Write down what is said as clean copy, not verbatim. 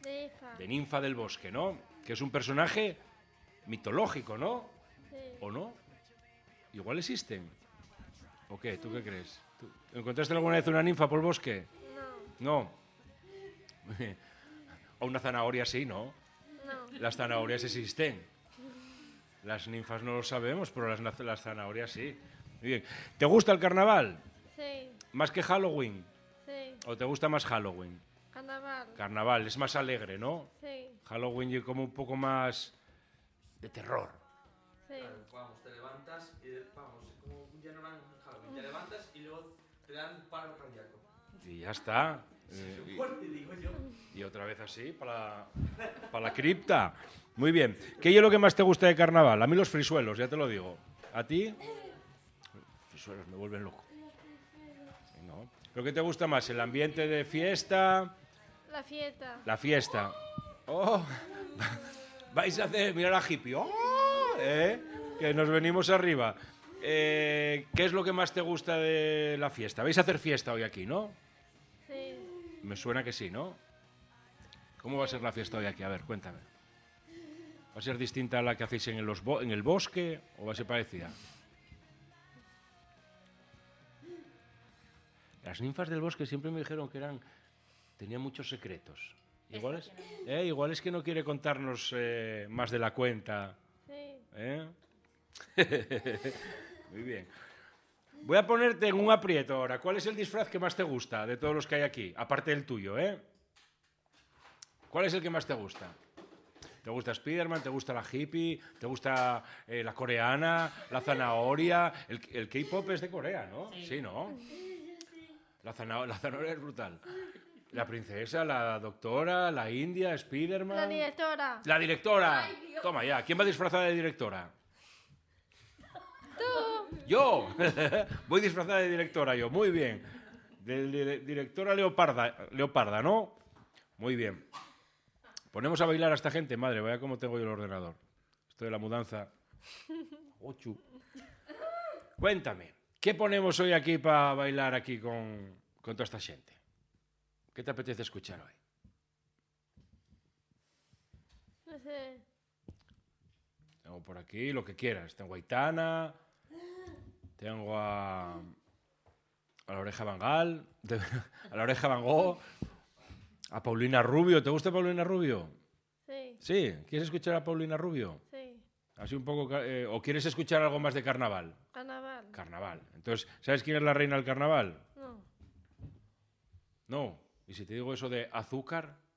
Ninfa. De Ninfa del Bosque, ¿no? Que es un personaje mitológico, ¿no? Sí. ¿O no? Igual existen. ¿O qué? ¿Tú qué crees? ¿Encontraste alguna vez una ninfa por el bosque? No. No. O una zanahoria sí, ¿no? No. Las zanahorias existen. Las ninfas no lo sabemos, pero las zanahorias sí. Muy bien. ¿Te gusta el carnaval? Sí. ¿Más que Halloween? Sí. ¿O te gusta más Halloween? Carnaval. Carnaval, es más alegre, ¿no? Sí. Halloween es como un poco más de terror. Sí. Claro, vamos, te levantas y vamos, como un día normal en Halloween, te levantas y luego te dan un paro cardíaco. Y ya está. Fuerte, digo yo. Y otra vez así, para la cripta. Muy bien. ¿Qué es lo que más te gusta de carnaval? A mí los frisuelos, ya te lo digo. ¿A ti? Frisuelos me vuelven loco. No. ¿Pero qué te gusta más? ¿El ambiente de fiesta? La fiesta. La fiesta. ¡Oh! Vais a hacer... Mira la hippie. ¡Oh! Que nos venimos arriba. ¿Qué es lo que más te gusta de la fiesta? ¿Vais a hacer fiesta hoy aquí, no? Sí. Me suena que sí, ¿no? ¿Cómo va a ser la fiesta hoy aquí? A ver, cuéntame. ¿Va a ser distinta a la que hacéis en el bosque o va a ser parecida? Las ninfas del bosque siempre me dijeron que tenían muchos secretos. Igual es que no quiere contarnos más de la cuenta. Sí. Muy bien. Voy a ponerte en un aprieto ahora. ¿Cuál es el disfraz que más te gusta de todos los que hay aquí? Aparte del tuyo, ¿eh? ¿Cuál es el que más te gusta? ¿Te gusta Spiderman? ¿Te gusta la hippie? ¿Te gusta la coreana? ¿La zanahoria? El K-pop es de Corea, ¿no? Sí, ¿no? La zanahoria es brutal. La princesa, la doctora, la india, Spiderman... La directora. ¡La directora! Toma ya. ¿Quién va disfrazada de directora? Tú. ¡Yo! Voy disfrazada de directora yo. Muy bien. De directora leoparda, ¿no? Muy bien. Ponemos a bailar a esta gente. Madre, vaya cómo tengo yo el ordenador. Esto de la mudanza. Ochu. Cuéntame. ¿Qué ponemos hoy aquí para bailar aquí con toda esta gente? ¿Qué te apetece escuchar hoy? No sé. Tengo por aquí lo que quieras. Tengo a Aitana, tengo a la Oreja Bangal, a la Oreja Van Gogh, a Paulina Rubio. ¿Te gusta Paulina Rubio? Sí. Sí. ¿Quieres escuchar a Paulina Rubio? Sí. Así un poco... ¿O quieres escuchar algo más de carnaval? Carnaval. Carnaval. Entonces, ¿sabes quién es la reina del carnaval? No. No. ¿Y si te digo eso de azúcar?